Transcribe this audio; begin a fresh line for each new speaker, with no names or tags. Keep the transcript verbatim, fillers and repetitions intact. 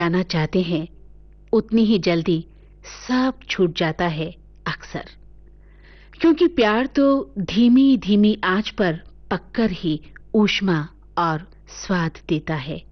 जाना चाहते हैं उतनी ही जल्दी सब छूट जाता है अक्सर, क्योंकि प्यार तो धीमी धीमी आंच पर पककर ही ऊष्मा और स्वाद देता है।